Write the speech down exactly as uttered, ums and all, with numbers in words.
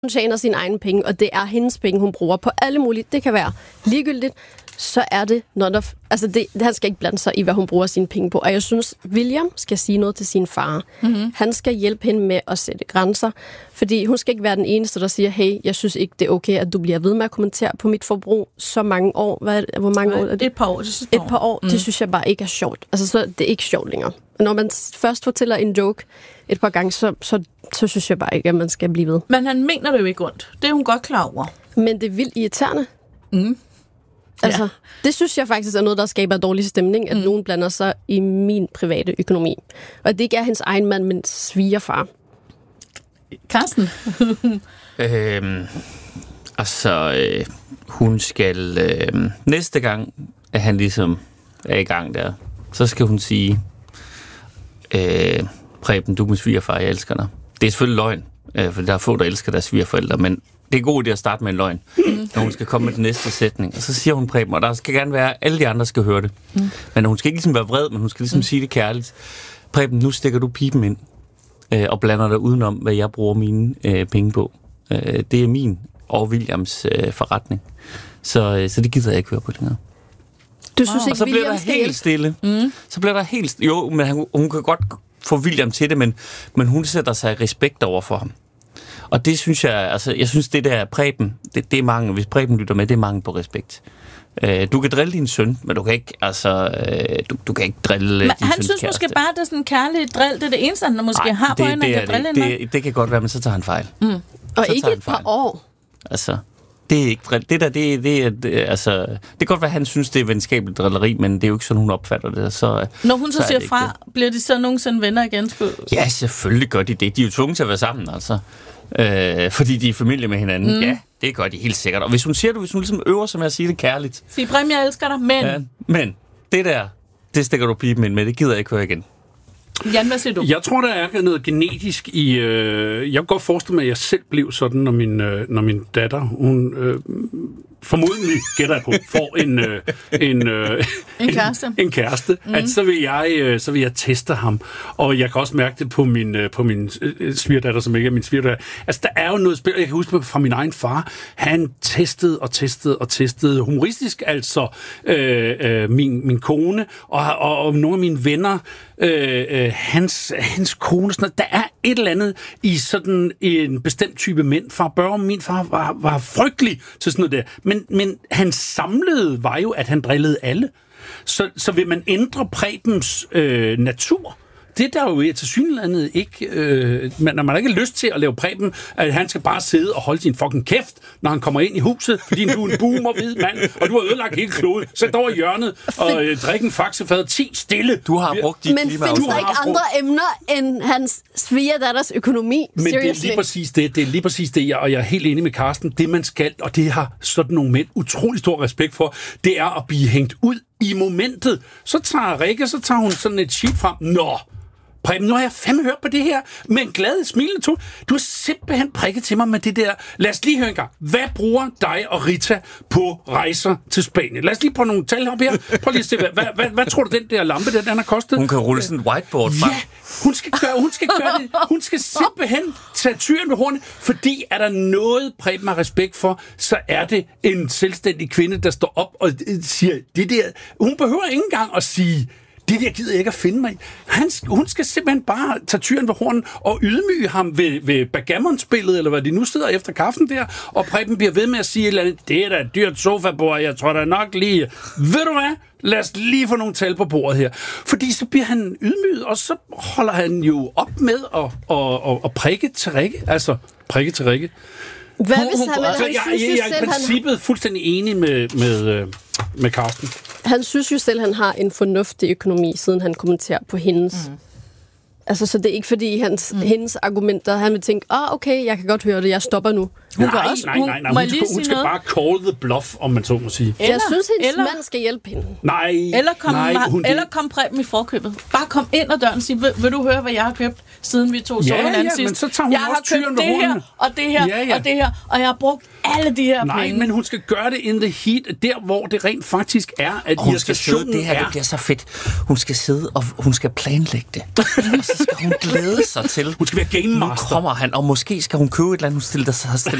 hun tjener sine egne penge, og det er hendes penge, hun bruger på alle mulige. Det kan være ligegyldigt, så er det not of... Altså, det, han skal ikke blande sig i, hvad hun bruger sine penge på. Og jeg synes, William skal sige noget til sin far. Mm-hmm. Han skal hjælpe hende med at sætte grænser, fordi hun skal ikke være den eneste, der siger, hey, jeg synes ikke, det er okay, at du bliver ved med at kommentere på mit forbrug så mange år. Hvad, hvor mange år er det? Et par år. Det synes, et par år, mm. det synes jeg bare ikke er sjovt. Altså, så det er ikke sjovt længere. Når man først fortæller en joke et par gange, så, så, så synes jeg bare ikke, at man skal blive ved. Men han mener det jo ikke ondt. Det er hun godt klar over. Men det er vildt irriterende. Mm. Altså, ja. Det synes jeg faktisk er noget, der skaber dårlig stemning, at mm. nogen blander sig i min private økonomi. Og det ikke er hans egen mand, men svigerfar. Carsten? øhm, altså, øh, hun skal... Øh, næste gang, at han ligesom er i gang der, så skal hun sige, øh, Preben, du er min svigerfar, jeg elsker dig. Det er selvfølgelig løgn, øh, for der er få, der elsker deres svigerforældre, men det er god idé at starte med en løgn, mm. når hun skal komme med den næste sætning. Og så siger hun Preben, og der skal gerne være, alle de andre skal høre det. Mm. Men hun skal ikke ligesom være vred, men hun skal ligesom mm. sige det kærligt. Preben, nu stikker du pipen ind øh, og blander dig udenom, hvad jeg bruger mine øh, penge på. Øh, det er min og Williams øh, forretning. Så, øh, så det gider jeg ikke høre på længere. Du synes ikke, og så bliver der helt stille. Mm. Så bliver der helt stille. Jo, men hun, hun kan godt få William til det, men, men hun sætter sig i respekt over for ham. Og det synes jeg, altså, jeg synes, det der Preben, det, det er mange, hvis Preben lytter med, det er mange på respekt. Øh, du kan drille din søn, men du kan ikke, altså, øh, du, du kan ikke drille men din søns han synes kæreste. Måske bare, det er sådan en kærlig drill, det er det eneste, han måske Ej, har på hende, han kan drille det, det, det kan godt være, men så tager han fejl. Mm. Og ikke et par år. Altså, det er ikke drill. Det der, det, det er, det, altså, det kan godt være, at han synes, det er venskabeligt drilleri, men det er jo ikke sådan, hun opfatter det. Så, når hun så, så siger fra, det. Bliver de så nogensinde venner igen? Ja, selvfølgelig gør de det. De er jo tvunget til at være sammen, altså. Øh, fordi de er familie med hinanden. Mm. Ja, det gør de helt sikkert. Og hvis hun siger det, hvis hun ligesom øver sig med at sige det kærligt. Sig, Preben, jeg elsker dig, men... Ja, men det der, det stikker du pipen ind med, det gider jeg ikke høre igen. Jan, hvad siger du? Jeg tror, der er noget genetisk i... Øh, jeg kan godt forestille mig, at jeg selv blev sådan, når min, øh, når min datter, hun... Øh, formodentlig, gætter jeg på, får en, øh, en, øh, en kæreste, en, en kæreste mm. at så vil, jeg, øh, så vil jeg teste ham. Og jeg kan også mærke det på min, øh, på min øh, svigerdatter, som ikke er min svigerdatter. Altså, der er jo noget spil, jeg kan huske fra min egen far. Han testede og testede og testede humoristisk, altså øh, øh, min, min kone og, og, og nogle af mine venner, øh, øh, hans, hans kone. Sådan noget. Der er et eller andet i sådan en bestemt type mænd. Far Børge, min far, var, var frygtelig til sådan noget der. Men, men hans samlede var jo, at han drillede alle. Så, så vil man ændre Prebens øh, natur. Det der jo tilsyneladende ikke... Øh, man, når man ikke har lyst til at lave Preben, at han skal bare sidde og holde sin fucking kæft, når han kommer ind i huset, fordi du er en boomer hvid mand, og du har ødelagt hele kloden. Sæt over i hjørnet og øh, drik en faxefad. ti stille. Du har brugt dit Men findes der ikke andre emner end hans svigerdatters økonomi? Men Seriously. Det er lige præcis det. Det er lige præcis det, jeg, og jeg er helt enig med Carsten. Det man skal, og det har sådan nogle mænd utrolig stor respekt for, det er at blive hængt ud i momentet. Så tager Rikke, så tager hun sådan et sheet frem. Nå! Preben, nu har jeg fandme hørt på det her med en glad, smilende tone. Du har simpelthen prikket til mig med det der. Lad os lige høre en gang. Hvad bruger dig og Rita på rejser til Spanien? Lad os lige prøve nogle tal op her. Prøv lige at se, hvad, hvad, hvad, hvad tror du, den der lampe, den, den har kostet? Hun kan rulle sådan en whiteboard frem. Ja, hun skal gøre, hun skal gøre det. Hun skal simpelthen tage tyren ved hornet, fordi er der noget, Preben har respekt for, så er det en selvstændig kvinde, der står op og siger, det der. Hun behøver ikke engang at sige, det der gider jeg ikke at finde mig i. Han, hun skal simpelthen bare tage tyren ved hornen og ydmyge ham ved, ved backgammon-spillet, eller hvad de nu sidder efter kaffen der, og Preben bliver ved med at sige et eller andet, det er da et dyrt sofabord, jeg tror da nok lige, ved du hvad? Lad os lige få nogle tal på bordet her. Fordi så bliver han ydmyget, og så holder han jo op med at, at, at, at prikke til Rikke. Altså, prikke til Rikke. Hvad hvis han, han, altså, han jeg, synes jeg, jeg er i princippet han... fuldstændig enig med, med, med Carsten. Han synes jo selv, han har en fornuftig økonomi, siden han kommenterer på hendes. Mm. Altså, så det er ikke fordi hans, mm. hendes argumenter, han vil tænke, ah, okay, jeg kan godt høre det, jeg stopper nu. Hun nej, også, nej, nej, nej, nej. Hun, hun, hun skal noget? bare call the bluff, om man så må sige. Eller, jeg synes, hendes eller, mand skal hjælpe hende. Nej, eller kom, nej. Hun, eller kom Preben i forkøbet. Bare kom ind ad døren og sig, vil, vil du høre, hvad jeg har købt, siden vi to så ja, hinanden ja, sidst? Men så tager hun jeg også har købt det her, og det her, ja, ja. og det her, og jeg har brugt alle de her nej, penge. Nej, men hun skal gøre det in the heat, der hvor det rent faktisk er, at hun skal sidde, det her er. det bliver så fedt. Hun skal sidde, og hun skal planlægge det. Og så skal hun glæde sig til. Hun skal være game Nu master. kommer han, og måske skal hun købe et eller andet, hun stiller sig,